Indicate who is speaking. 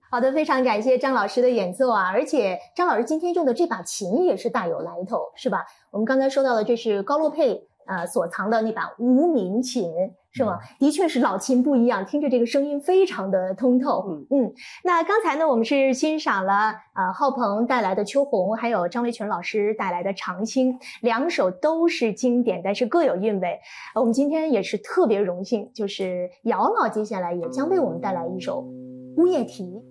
Speaker 1: 好的，非常感谢张老师的演奏啊！而且张老师今天用的这把琴也是大有来头，是吧？我们刚才说到的，这是高洛佩所藏的那把无名琴，是吗？的确是老琴不一样，听着这个声音非常的通透。那刚才呢，我们是欣赏了浩鹏带来的秋红，还有张维全老师带来的长青，两首都是经典，但是各有韵味。我们今天也是特别荣幸，就是姚老接下来也将为我们带来一首《乌夜啼》。